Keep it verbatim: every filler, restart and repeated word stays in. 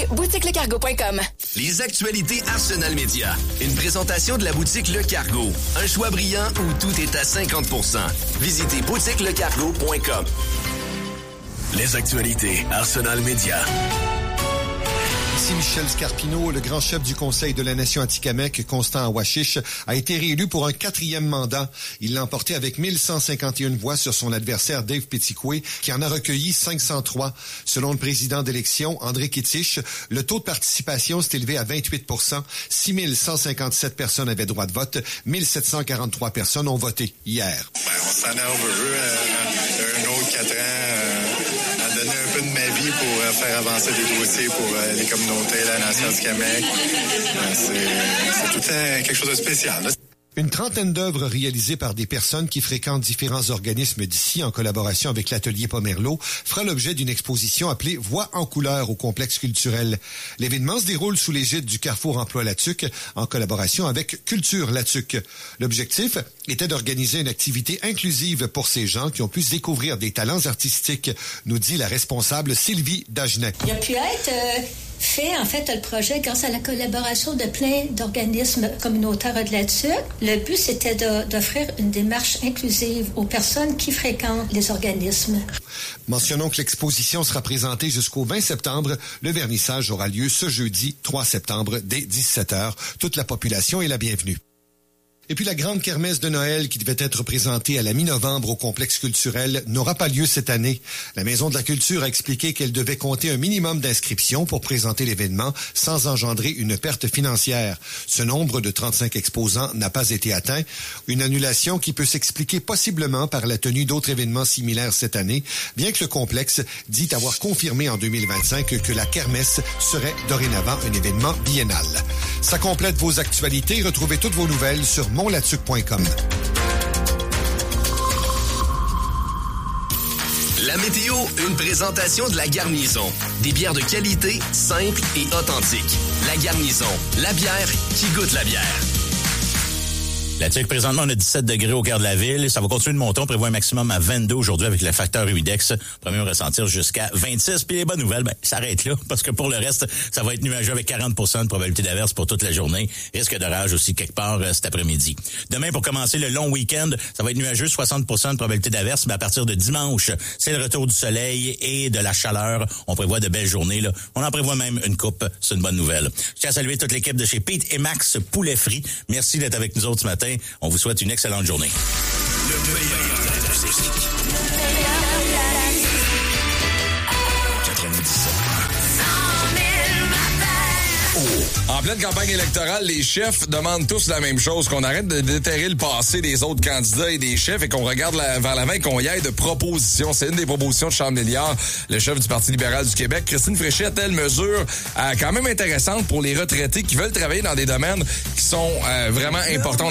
visitez boutique le cargo point com. Les actualités Arsenal Média. Une présentation de la boutique Le Cargo. Un choix brillant où tout est à cinquante pour cent. Visitez boutique le cargo point com. Les actualités Arsenal Média. Ici Michel Scarpino, le grand chef du Conseil de la Nation Atikamekw, Constant Awashish, a été réélu pour un quatrième mandat. Il l'a emporté avec mille cent cinquante et une voix sur son adversaire Dave Petikwe, qui en a recueilli cinq cent trois. Selon le président d'élection, André Kitich, le taux de participation s'est élevé à vingt-huit pour cent. six mille cent cinquante-sept personnes avaient droit de vote. mille sept cent quarante-trois personnes ont voté hier. Ben, on s'en a overveux euh, un autre quatre ans. Euh, à donner un peu de ma vie pour euh, faire avancer des dossiers pour euh, les communautés, la nation du Québec. Euh, c'est, c'est tout un, quelque chose de spécial, là. Une trentaine d'œuvres réalisées par des personnes qui fréquentent différents organismes d'ici en collaboration avec l'atelier Pomerleau fera l'objet d'une exposition appelée Voix en couleur au complexe culturel. L'événement se déroule sous l'égide du Carrefour Emploi Latuc en collaboration avec Culture Latuc. L'objectif était d'organiser une activité inclusive pour ces gens qui ont pu découvrir des talents artistiques, nous dit la responsable Sylvie Dagenet. Il a pu être euh, fait, en fait, le projet grâce à la collaboration de plein d'organismes communautaires de Latuc. Le but, c'était de, d'offrir une démarche inclusive aux personnes qui fréquentent les organismes. Mentionnons que l'exposition sera présentée jusqu'au vingt septembre. Le vernissage aura lieu ce jeudi trois septembre dès dix-sept heures. Toute la population est la bienvenue. Et puis la grande kermesse de Noël qui devait être présentée à la mi-novembre au complexe culturel n'aura pas lieu cette année. La Maison de la Culture a expliqué qu'elle devait compter un minimum d'inscriptions pour présenter l'événement sans engendrer une perte financière. Ce nombre de trente-cinq exposants n'a pas été atteint. Une annulation qui peut s'expliquer possiblement par la tenue d'autres événements similaires cette année, bien que le complexe dit avoir confirmé en deux mille vingt-cinq que la kermesse serait dorénavant un événement biennal. Ça complète vos actualités. Retrouvez toutes vos nouvelles sur mon latuc point com. La météo, une présentation de La Garnison. Des bières de qualité, simples et authentiques. La Garnison, la bière qui goûte la bière. Là-dessus, présentement, on a dix-sept degrés au cœur de la ville. Ça va continuer de monter. On prévoit un maximum à vingt-deux aujourd'hui avec le facteur humidex. Premier ressentir jusqu'à vingt-six. Puis les bonnes nouvelles, ben, ça arrête là. Parce que pour le reste, ça va être nuageux avec quarante pour cent de probabilité d'averse pour toute la journée. Risque d'orage aussi quelque part euh, cet après-midi. Demain, pour commencer le long week-end, ça va être nuageux, soixante pour cent de probabilité d'averse. Mais à partir de dimanche, c'est le retour du soleil et de la chaleur. On prévoit de belles journées, là. On en prévoit même une coupe. C'est une bonne nouvelle. Je tiens à saluer toute l'équipe de chez Pete et Max Poulet Frit. Merci d'être avec nous autres ce matin. On vous souhaite une excellente journée. Le meilleur de la musique. En pleine campagne électorale, les chefs demandent tous la même chose, qu'on arrête de déterrer le passé des autres candidats et des chefs et qu'on regarde la, vers l'avant et qu'on y aille de propositions. C'est une des propositions de Charles Milliard, le chef du Parti libéral du Québec. Christine Fréchette, elle mesure euh, quand même intéressante pour les retraités qui veulent travailler dans des domaines qui sont euh, vraiment importants.